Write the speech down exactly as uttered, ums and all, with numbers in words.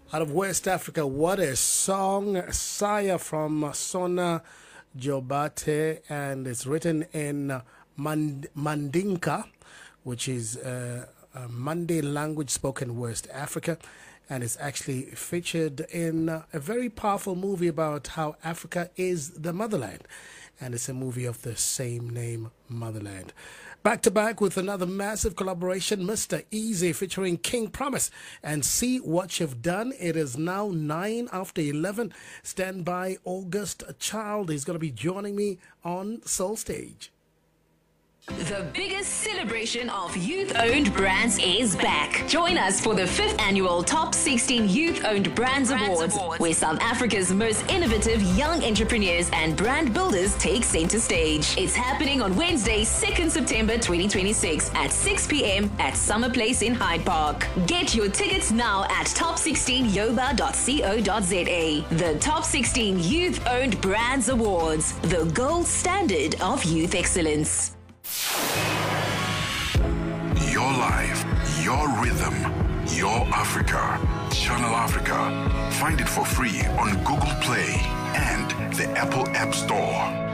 out of West Africa. What a song. Saya from Sona Jobate, and it's written in Mand- Mandinka, which is uh, a Mande language spoken in West Africa. And it's actually featured in uh, a very powerful movie about how Africa is the motherland. And it's a movie of the same name, Motherland. Back to back with another massive collaboration, Mister Easy featuring King Promise. And See What You've Done. It is now nine after eleven. Stand by, August Child. He's going to be joining me on Soul Stage. The biggest celebration of youth-owned brands is back. Join us for the fifth annual Top sixteen Youth-Owned Brands, brands Awards, Awards, where South Africa's most innovative young entrepreneurs and brand builders take center stage. It's happening on Wednesday, second September twenty twenty-six at six p.m. at Summer Place in Hyde Park. Get your tickets now at top sixteen yoba dot co dot za. The Top sixteen Youth-Owned Brands Awards, the gold standard of youth excellence. Your life, your rhythm, your Africa. Channel Africa. Find it for free on Google Play and the Apple App Store.